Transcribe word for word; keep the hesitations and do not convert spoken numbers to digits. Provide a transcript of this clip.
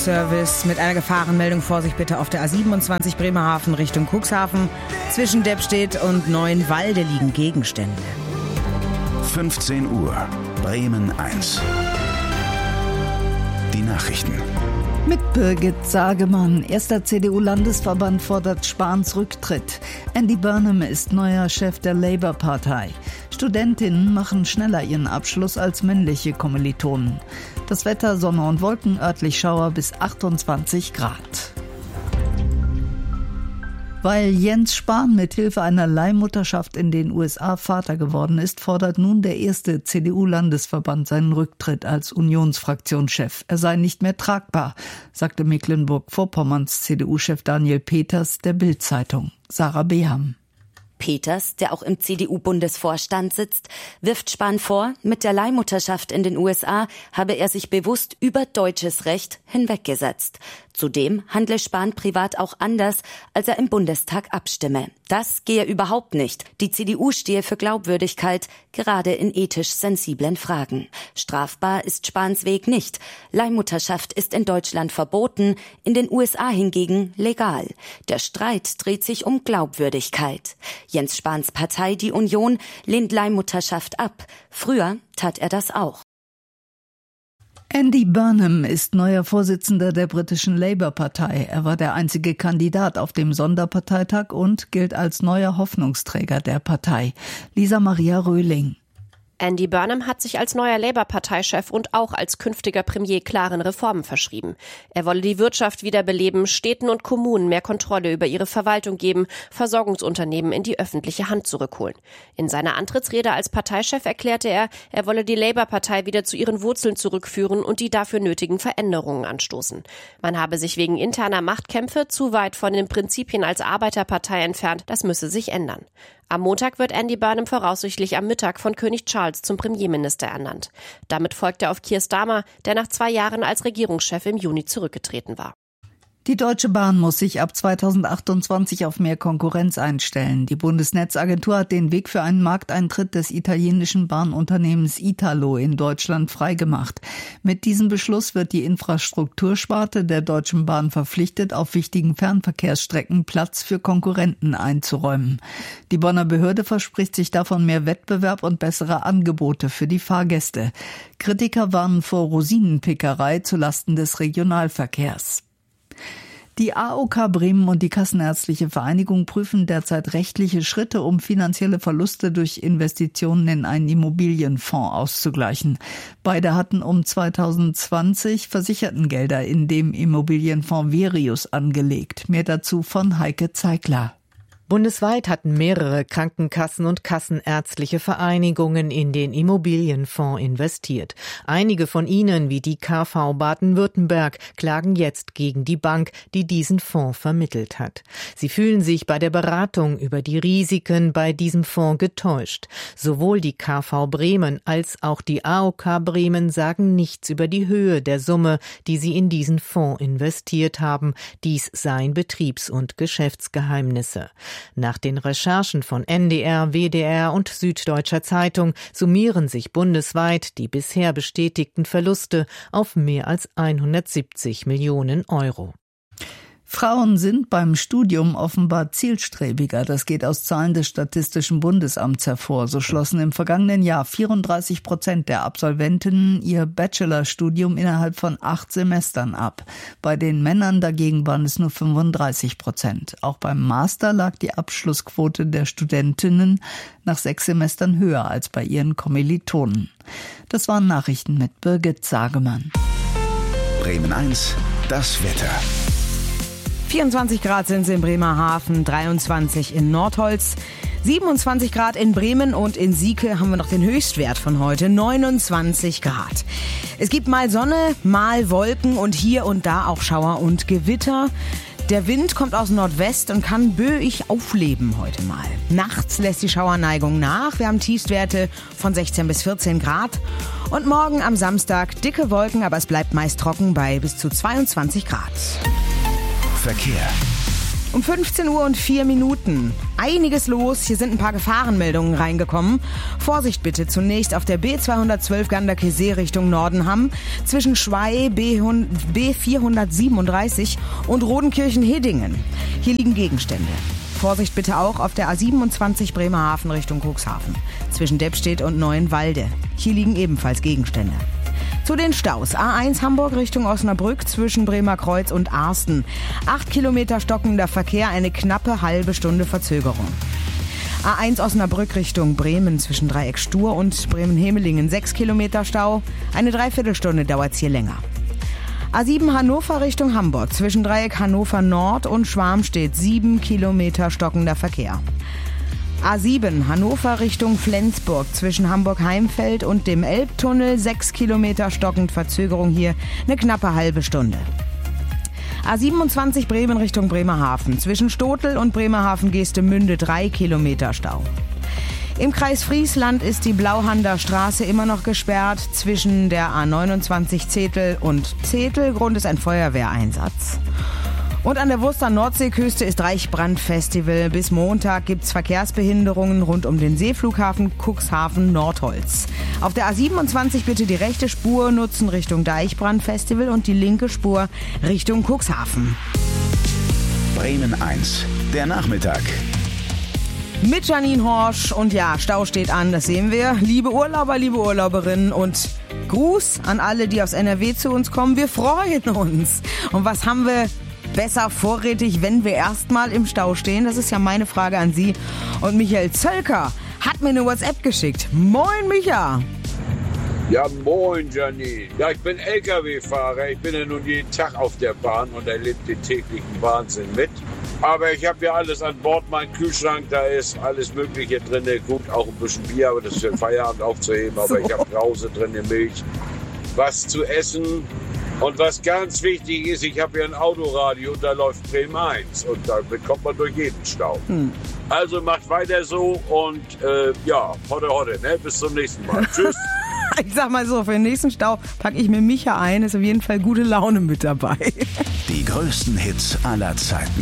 Service mit einer Gefahrenmeldung. Vorsicht bitte auf der A siebenundzwanzig Bremerhaven Richtung Cuxhaven. Zwischen Deppstedt und Neuenwalde liegen Gegenstände. fünfzehn Uhr, Bremen eins. Die Nachrichten. Mit Birgit Sagemann. Erster C D U-Landesverband fordert Spahns Rücktritt. Andy Burnham ist neuer Chef der Labour-Partei. Studentinnen machen schneller ihren Abschluss als männliche Kommilitonen. Das Wetter, Sonne und Wolken, örtlich Schauer bis achtundzwanzig Grad. Weil Jens Spahn mit Hilfe einer Leihmutterschaft in den U S A Vater geworden ist, fordert nun der erste C D U-Landesverband seinen Rücktritt als Unionsfraktionschef. Er sei nicht mehr tragbar, sagte Mecklenburg-Vorpommerns C D U-Chef Daniel Peters der Bild-Zeitung. Sarah Beham. Peters, der auch im C D U-Bundesvorstand sitzt, wirft Spahn vor, mit der Leihmutterschaft in den U S A habe er sich bewusst über deutsches Recht hinweggesetzt. Zudem handle Spahn privat auch anders, als er im Bundestag abstimme. Das gehe überhaupt nicht. Die C D U stehe für Glaubwürdigkeit, gerade in ethisch sensiblen Fragen. Strafbar ist Spahns Weg nicht. Leihmutterschaft ist in Deutschland verboten, in den U S A hingegen legal. Der Streit dreht sich um Glaubwürdigkeit. Jens Spahns Partei, die Union, lehnt Leihmutterschaft ab. Früher tat er das auch. Andy Burnham ist neuer Vorsitzender der britischen Labour-Partei. Er war der einzige Kandidat auf dem Sonderparteitag und gilt als neuer Hoffnungsträger der Partei. Lisa Maria Röhling. Andy Burnham hat sich als neuer Labour-Parteichef und auch als künftiger Premier klaren Reformen verschrieben. Er wolle die Wirtschaft wiederbeleben, Städten und Kommunen mehr Kontrolle über ihre Verwaltung geben, Versorgungsunternehmen in die öffentliche Hand zurückholen. In seiner Antrittsrede als Parteichef erklärte er, er wolle die Labour-Partei wieder zu ihren Wurzeln zurückführen und die dafür nötigen Veränderungen anstoßen. Man habe sich wegen interner Machtkämpfe zu weit von den Prinzipien als Arbeiterpartei entfernt, das müsse sich ändern. Am Montag wird Andy Burnham voraussichtlich am Mittag von König Charles zum Premierminister ernannt. Damit folgt er auf Keir Starmer, der nach zwei Jahren als Regierungschef im Juni zurückgetreten war. Die Deutsche Bahn muss sich ab zweitausendachtundzwanzig auf mehr Konkurrenz einstellen. Die Bundesnetzagentur hat den Weg für einen Markteintritt des italienischen Bahnunternehmens Italo in Deutschland freigemacht. Mit diesem Beschluss wird die Infrastruktursparte der Deutschen Bahn verpflichtet, auf wichtigen Fernverkehrsstrecken Platz für Konkurrenten einzuräumen. Die Bonner Behörde verspricht sich davon mehr Wettbewerb und bessere Angebote für die Fahrgäste. Kritiker warnen vor Rosinenpickerei zulasten des Regionalverkehrs. Die A O K Bremen und die Kassenärztliche Vereinigung prüfen derzeit rechtliche Schritte, um finanzielle Verluste durch Investitionen in einen Immobilienfonds auszugleichen. Beide hatten um zweitausendzwanzig Versichertengelder in dem Immobilienfonds Verius angelegt. Mehr dazu von Heike Zeigler. Bundesweit hatten mehrere Krankenkassen und kassenärztliche Vereinigungen in den Immobilienfonds investiert. Einige von ihnen, wie die K V Baden-Württemberg, klagen jetzt gegen die Bank, die diesen Fonds vermittelt hat. Sie fühlen sich bei der Beratung über die Risiken bei diesem Fonds getäuscht. Sowohl die K V Bremen als auch die A O K Bremen sagen nichts über die Höhe der Summe, die sie in diesen Fonds investiert haben. Dies seien Betriebs- und Geschäftsgeheimnisse. Nach den Recherchen von N D R, W D R und Süddeutscher Zeitung summieren sich bundesweit die bisher bestätigten Verluste auf mehr als hundertsiebzig Millionen Euro. Frauen sind beim Studium offenbar zielstrebiger. Das geht aus Zahlen des Statistischen Bundesamts hervor. So schlossen im vergangenen Jahr vierunddreißig Prozent der Absolventinnen ihr Bachelorstudium innerhalb von acht Semestern ab. Bei den Männern dagegen waren es nur fünfunddreißig Prozent. Auch beim Master lag die Abschlussquote der Studentinnen nach sechs Semestern höher als bei ihren Kommilitonen. Das waren Nachrichten mit Birgit Sagemann. Bremen eins, das Wetter. vierundzwanzig Grad sind es in Bremerhaven, dreiundzwanzig in Nordholz, siebenundzwanzig Grad in Bremen und in Sieke haben wir noch den Höchstwert von heute, neunundzwanzig Grad. Es gibt mal Sonne, mal Wolken und hier und da auch Schauer und Gewitter. Der Wind kommt aus Nordwest und kann böig aufleben heute mal. Nachts lässt die Schauerneigung nach. Wir haben Tiefstwerte von sechzehn bis vierzehn Grad. Und morgen am Samstag dicke Wolken, aber es bleibt meist trocken bei bis zu zweiundzwanzig Grad. Verkehr. Um fünfzehn Uhr und vier Minuten. Einiges los. Hier sind ein paar Gefahrenmeldungen reingekommen. Vorsicht bitte zunächst auf der B zweihundertzwölf Ganderkesee Richtung Nordenham zwischen Schwey B vierhundertsiebenunddreißig und Rodenkirchen-Hedingen. Hier liegen Gegenstände. Vorsicht bitte auch auf der A siebenundzwanzig Bremerhaven Richtung Cuxhaven zwischen Deppstedt und Neuenwalde. Hier liegen ebenfalls Gegenstände. Zu den Staus. A eins Hamburg Richtung Osnabrück zwischen Bremerkreuz und Arsten. Acht Kilometer stockender Verkehr, eine knappe halbe Stunde Verzögerung. A eins Osnabrück Richtung Bremen zwischen Dreieck Stur und Bremen-Hemelingen. Sechs Kilometer Stau, eine Dreiviertelstunde dauert es hier länger. A sieben Hannover Richtung Hamburg zwischen Dreieck Hannover Nord und Schwarmstedt. Sieben Kilometer stockender Verkehr. A sieben Hannover Richtung Flensburg zwischen Hamburg-Heimfeld und dem Elbtunnel. Sechs Kilometer stockend, Verzögerung hier eine knappe halbe Stunde. A siebenundzwanzig Bremen Richtung Bremerhaven zwischen Stotel und Bremerhaven-Geestemünde. Drei Kilometer Stau. Im Kreis Friesland ist die Blauhander Straße immer noch gesperrt zwischen der A neunundzwanzig Zetel und Zetel. Grund ist ein Feuerwehreinsatz. Und an der Wurster Nordseeküste ist Reichsbrandfestival. Bis Montag gibt's Verkehrsbehinderungen rund um den Seeflughafen Cuxhaven-Nordholz. Auf der A siebenundzwanzig bitte die rechte Spur nutzen Richtung Deichbrandfestival und die linke Spur Richtung Cuxhaven. Bremen eins, der Nachmittag. Mit Janine Horsch und ja, Stau steht an, das sehen wir. Liebe Urlauber, liebe Urlauberinnen und Gruß an alle, die aus N R W zu uns kommen. Wir freuen uns. Und was haben wir besser vorrätig, wenn wir erstmal im Stau stehen? Das ist ja meine Frage an Sie. Und Michael Zölker hat mir eine WhatsApp geschickt. Moin, Micha. Ja, moin, Janine. Ja, ich bin L K W-Fahrer. Ich bin ja nun jeden Tag auf der Bahn und erlebe den täglichen Wahnsinn mit. Aber ich habe ja alles an Bord, mein Kühlschrank, da ist alles Mögliche drin. Gut, auch ein bisschen Bier, aber das ist für den Feierabend aufzuheben. Aber so. Ich habe Brause drin, Milch, was zu essen. Und was ganz wichtig ist, ich habe ja ein Autoradio und da läuft Bremen eins. Und da bekommt man durch jeden Stau. Hm. Also macht weiter so und äh, ja, hotte, hotte, ne? Bis zum nächsten Mal. Tschüss. Ich sag mal so, für den nächsten Stau packe ich mir Micha ein. Ist auf jeden Fall gute Laune mit dabei. Die größten Hits aller Zeiten.